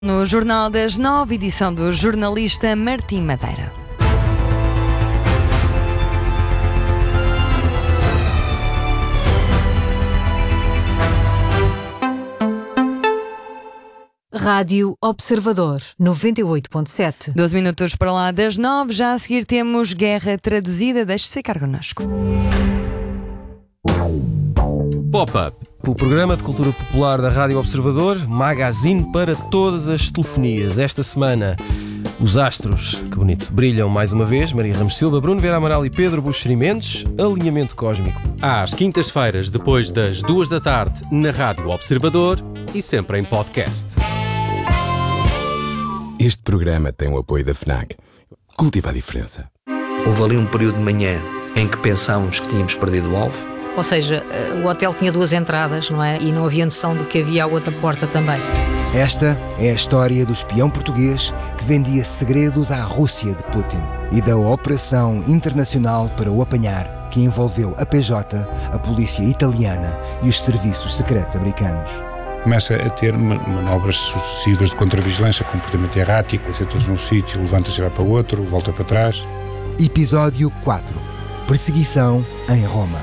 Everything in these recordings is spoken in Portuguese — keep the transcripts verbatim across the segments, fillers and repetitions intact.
No Jornal das Nove, edição do jornalista Martim Madeira. Rádio Observador, noventa e oito ponto sete. doze minutos para lá das nove, já a seguir temos Guerra Traduzida. Deixe-se ficar connosco. Pop-Up, o programa de cultura popular da Rádio Observador, magazine para todas as telefonias. Esta semana, os astros, que bonito, brilham mais uma vez. Maria Ramos Silva, Bruno Vieira Amaral e Pedro Buxeri Mendes. Alinhamento cósmico. Às quintas-feiras, depois das duas da tarde, na Rádio Observador e sempre em podcast. Este programa tem o apoio da FNAC. Cultiva a diferença. Houve ali um período de manhã em que pensámos que tínhamos perdido o alvo. Ou seja, o hotel tinha duas entradas, não é? E não havia noção de que havia a outra porta também. Esta é a história do espião português que vendia segredos à Rússia de Putin e da operação internacional para o apanhar, que envolveu a P J, a polícia italiana e os serviços secretos americanos. Começa a ter manobras sucessivas de contravigilância, comportamento errático, senta-se num sítio, levanta-se e vai para o outro, volta para trás. Episódio quatro. Perseguição em Roma.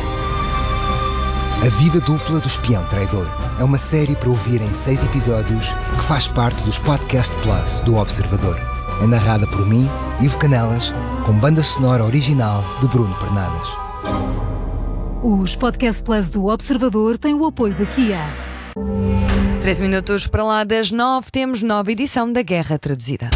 A vida dupla do espião traidor é uma série para ouvir em seis episódios que faz parte dos Podcast Plus do Observador. É narrada por mim, Ivo Canelas, com banda sonora original de Bruno Pernadas. Os Podcast Plus do Observador têm o apoio da Kia. treze minutos para lá das nove, temos nova edição da Guerra Traduzida.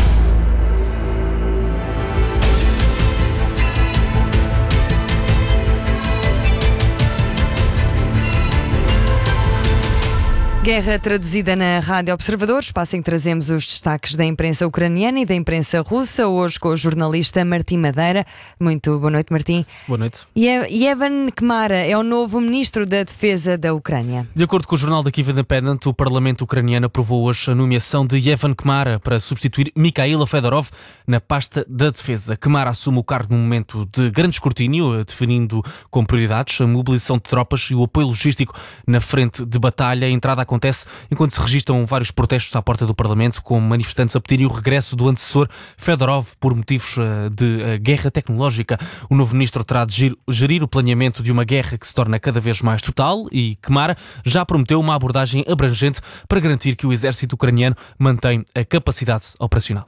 Guerra Traduzida na Rádio Observador, espaço em que trazemos os destaques da imprensa ucraniana e da imprensa russa, hoje com o jornalista Martim Madeira. Muito boa noite, Martim. Boa noite. Yevhen Kmara é o novo ministro da Defesa da Ucrânia. De acordo com o jornal da Kiev Independent, o Parlamento ucraniano aprovou hoje a nomeação de Yevhen Kmara para substituir Mikhailo Fedorov na pasta da Defesa. Kmara assume o cargo num momento de grande escrutínio, definindo como prioridades a mobilização de tropas e o apoio logístico na frente de batalha. A entrada acontece enquanto se registram vários protestos à porta do Parlamento, com manifestantes a pedirem o regresso do antecessor Fedorov por motivos de guerra tecnológica. O novo ministro terá de gerir o planeamento de uma guerra que se torna cada vez mais total e Kmara já prometeu uma abordagem abrangente para garantir que o exército ucraniano mantém a capacidade operacional.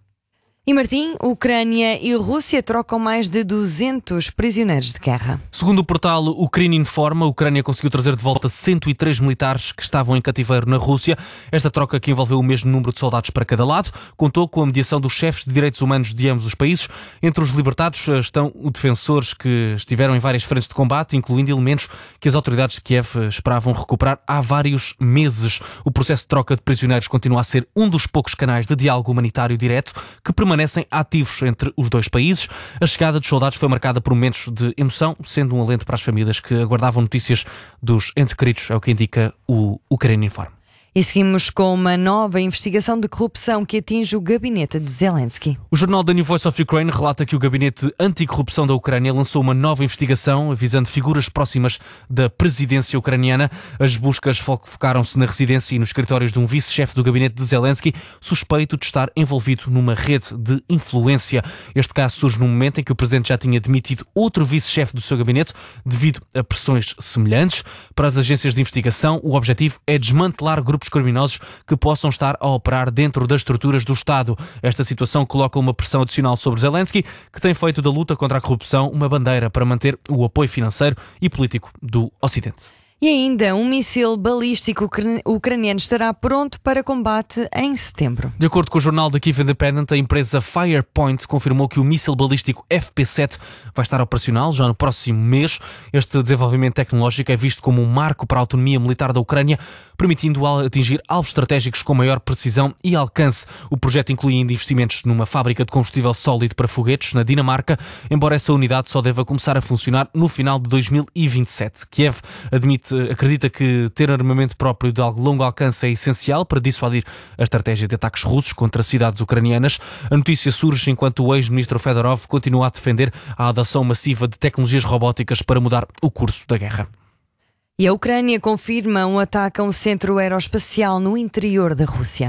E Martim, Ucrânia e Rússia trocam mais de duzentos prisioneiros de guerra. Segundo o portal Ucrânia Informa, a Ucrânia conseguiu trazer de volta cento e três militares que estavam em cativeiro na Rússia. Esta troca, que envolveu o mesmo número de soldados para cada lado, contou com a mediação dos chefes de direitos humanos de ambos os países. Entre os libertados estão defensores que estiveram em várias frentes de combate, incluindo elementos que as autoridades de Kiev esperavam recuperar há vários meses. O processo de troca de prisioneiros continua a ser um dos poucos canais de diálogo humanitário direto que permanece permanecem ativos entre os dois países. A chegada dos soldados foi marcada por momentos de emoção, sendo um alento para as famílias que aguardavam notícias dos entes queridos, é o que indica o Ucrânia Informa. E seguimos com uma nova investigação de corrupção que atinge o gabinete de Zelensky. O jornal The New Voice of Ukraine relata que o gabinete anticorrupção da Ucrânia lançou uma nova investigação visando figuras próximas da presidência ucraniana. As buscas focaram-se na residência e nos escritórios de um vice-chefe do gabinete de Zelensky, suspeito de estar envolvido numa rede de influência. Este caso surge num momento em que o presidente já tinha demitido outro vice-chefe do seu gabinete devido a pressões semelhantes. Para as agências de investigação, o objetivo é desmantelar grupos criminosos que possam estar a operar dentro das estruturas do Estado. Esta situação coloca uma pressão adicional sobre Zelensky, que tem feito da luta contra a corrupção uma bandeira para manter o apoio financeiro e político do Ocidente. E ainda, um míssil balístico ucraniano estará pronto para combate em setembro. De acordo com o jornal da Kiev Independent, a empresa Firepoint confirmou que o míssil balístico F P sete vai estar operacional já no próximo mês. Este desenvolvimento tecnológico é visto como um marco para a autonomia militar da Ucrânia, permitindo atingir alvos estratégicos com maior precisão e alcance. O projeto inclui ainda investimentos numa fábrica de combustível sólido para foguetes na Dinamarca, embora essa unidade só deva começar a funcionar no final de dois mil e vinte e sete. Kiev admite acredita que ter armamento próprio de longo alcance é essencial para dissuadir a estratégia de ataques russos contra cidades ucranianas. A notícia surge enquanto o ex-ministro Fedorov continua a defender a adoção massiva de tecnologias robóticas para mudar o curso da guerra. E a Ucrânia confirma um ataque a um centro aeroespacial no interior da Rússia.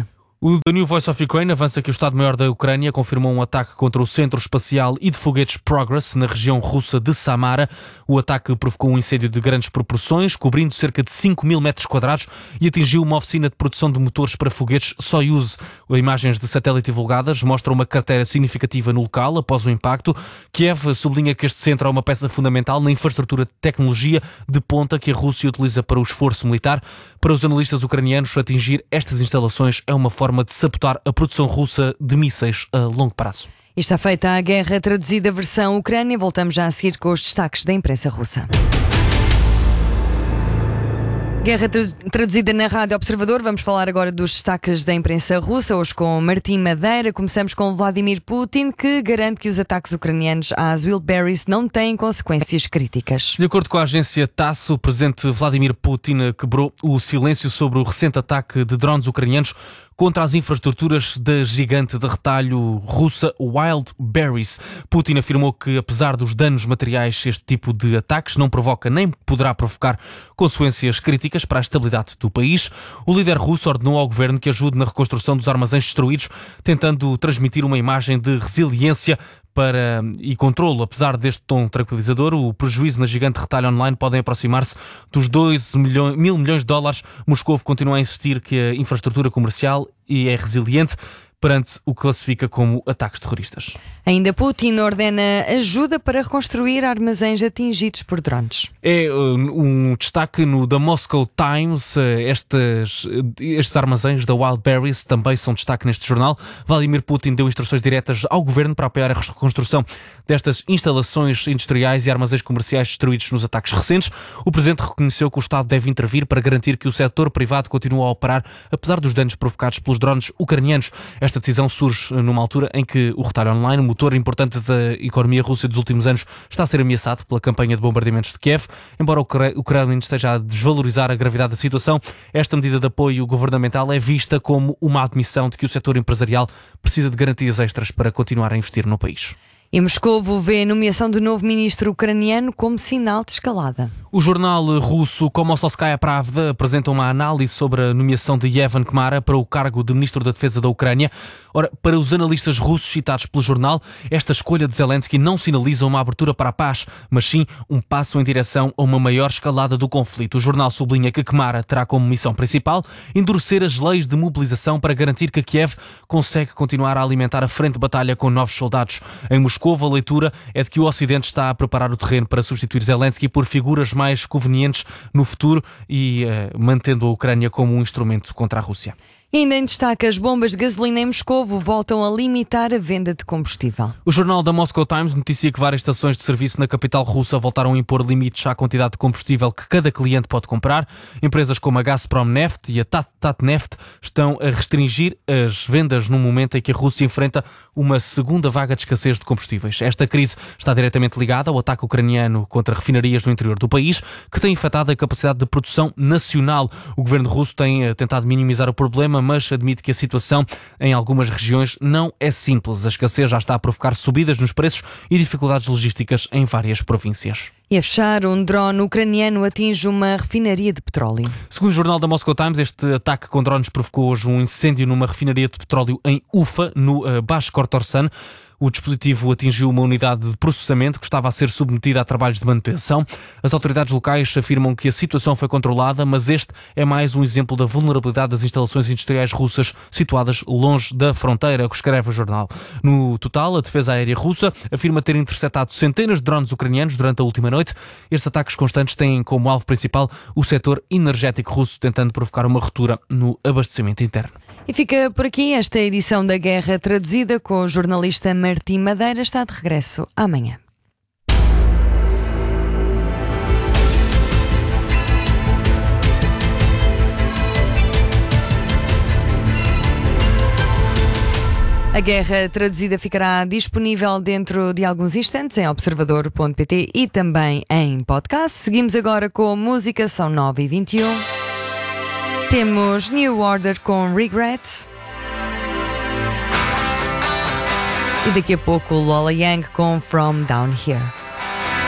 O The New Voice of Ukraine avança que o Estado-Maior da Ucrânia confirmou um ataque contra o Centro Espacial e de Foguetes Progress, na região russa de Samara. O ataque provocou um incêndio de grandes proporções, cobrindo cerca de cinco mil metros quadrados e atingiu uma oficina de produção de motores para foguetes Soyuz. Imagens de satélite divulgadas mostram uma cratera significativa no local após o impacto. Kiev sublinha que este centro é uma peça fundamental na infraestrutura de tecnologia de ponta que a Rússia utiliza para o esforço militar. Para os analistas ucranianos, atingir estas instalações é uma forma de sabotar a produção russa de mísseis a longo prazo. E está feita a guerra traduzida versão Ucrânia. Voltamos já a seguir com os destaques da imprensa russa. Guerra traduzida na Rádio Observador. Vamos falar agora dos destaques da imprensa russa, hoje com Martim Madeira. Começamos com Vladimir Putin, que garante que os ataques ucranianos às Wildberries não têm consequências críticas. De acordo com a agência TASS, o presidente Vladimir Putin quebrou o silêncio sobre o recente ataque de drones ucranianos contra as infraestruturas da gigante de retalho russa Wildberries. Putin afirmou que, apesar dos danos materiais, este tipo de ataques não provoca nem poderá provocar consequências críticas para a estabilidade do país. O líder russo ordenou ao governo que ajude na reconstrução dos armazéns destruídos, tentando transmitir uma imagem de resiliência para, e controlo. Apesar deste tom tranquilizador, o prejuízo na gigante retalho online podem aproximar-se dos dois mil milhões de dólares. Moscou continua a insistir que a infraestrutura comercial e é resiliente perante o que classifica como ataques terroristas. Ainda Putin ordena ajuda para reconstruir armazéns atingidos por drones. É um destaque no The Moscow Times. Estes, estes armazéns da Wildberries também são destaque neste jornal. Vladimir Putin deu instruções diretas ao governo para apoiar a reconstrução destas instalações industriais e armazéns comerciais destruídos nos ataques recentes. O presidente reconheceu que o Estado deve intervir para garantir que o setor privado continua a operar, apesar dos danos provocados pelos drones ucranianos. Esta decisão surge numa altura em que o retalho online, o motor importante da economia russa dos últimos anos, está a ser ameaçado pela campanha de bombardeamentos de Kiev. Embora o Kremlin esteja a desvalorizar a gravidade da situação, esta medida de apoio governamental é vista como uma admissão de que o setor empresarial precisa de garantias extras para continuar a investir no país. E Moscovo vê a nomeação do novo ministro ucraniano como sinal de escalada. O jornal russo Komsomolskaya Pravda apresenta uma análise sobre a nomeação de Yevhen Kmara para o cargo de ministro da Defesa da Ucrânia. Ora, para os analistas russos citados pelo jornal, esta escolha de Zelensky não sinaliza uma abertura para a paz, mas sim um passo em direção a uma maior escalada do conflito. O jornal sublinha que Kmara terá como missão principal endurecer as leis de mobilização para garantir que Kiev consegue continuar a alimentar a frente de batalha com novos soldados. Em Moscou, a leitura é de que o Ocidente está a preparar o terreno para substituir Zelensky por figuras mais convenientes no futuro e uh, mantendo a Ucrânia como um instrumento contra a Rússia. E ainda em destaque, as bombas de gasolina em Moscovo voltam a limitar a venda de combustível. O jornal da Moscow Times noticia que várias estações de serviço na capital russa voltaram a impor limites à quantidade de combustível que cada cliente pode comprar. Empresas como a Gazprom Neft e a Tatneft estão a restringir as vendas num momento em que a Rússia enfrenta uma segunda vaga de escassez de combustíveis. Esta crise está diretamente ligada ao ataque ucraniano contra refinarias no interior do país, que tem afetado a capacidade de produção nacional. O governo russo tem tentado minimizar o problema, mas admite que a situação em algumas regiões não é simples. A escassez já está a provocar subidas nos preços e dificuldades logísticas em várias províncias. E a fechar, um drone ucraniano atinge uma refinaria de petróleo. Segundo o jornal da Moscow Times, este ataque com drones provocou hoje um incêndio numa refinaria de petróleo em Ufa, no uh, Bashkortostan. O dispositivo atingiu uma unidade de processamento que estava a ser submetida a trabalhos de manutenção. As autoridades locais afirmam que a situação foi controlada, mas este é mais um exemplo da vulnerabilidade das instalações industriais russas situadas longe da fronteira, que escreve o jornal. No total, a defesa aérea russa afirma ter interceptado centenas de drones ucranianos durante a última noite. Estes ataques constantes têm como alvo principal o setor energético russo, tentando provocar uma ruptura no abastecimento interno. E fica por aqui esta edição da Guerra Traduzida com o jornalista Martim Madeira. Está de regresso amanhã. A Guerra Traduzida ficará disponível dentro de alguns instantes em observador ponto pt e também em podcast. Seguimos agora com música, são nove e vinte e um. Temos New Order com Regret. E daqui a pouco Lola Young com From Down Here.